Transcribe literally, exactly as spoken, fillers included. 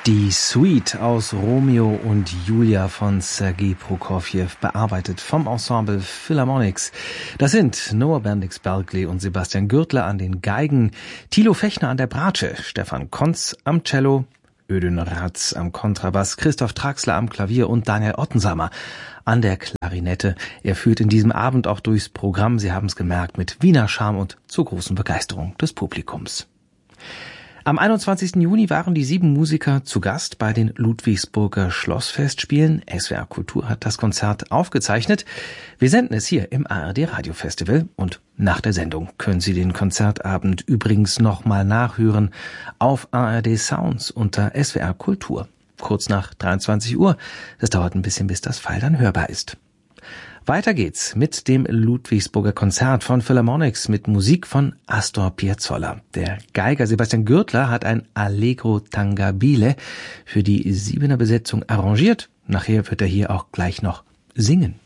Die Suite aus Romeo und Julia von Sergei Prokofjew, bearbeitet vom Ensemble Philharmonics. Das sind Noah Bendix-Berkeley und Sebastian Gürtler an den Geigen, Thilo Fechner an der Bratsche, Stefan Konz am Cello, Ödön Ratz am Kontrabass, Christoph Traxler am Klavier und Daniel Ottensamer an der Klarinette. Er führt in diesem Abend auch durchs Programm, Sie haben es gemerkt, mit Wiener Charme und zur großen Begeisterung des Publikums. Am einundzwanzigsten Juni waren die sieben Musiker zu Gast bei den Ludwigsburger Schlossfestspielen. S W R Kultur hat das Konzert aufgezeichnet. Wir senden es hier im A R D Radiofestival und nach der Sendung können Sie den Konzertabend übrigens nochmal nachhören auf A R D Sounds unter S W R Kultur. Kurz nach dreiundzwanzig Uhr. Das dauert ein bisschen, bis das File dann hörbar ist. Weiter geht's mit dem Ludwigsburger Konzert von Philharmonics mit Musik von Astor Piazzolla. Der Geiger Sebastian Gürtler hat ein Allegro tangabile für die Siebener Besetzung arrangiert. Nachher wird er hier auch gleich noch singen.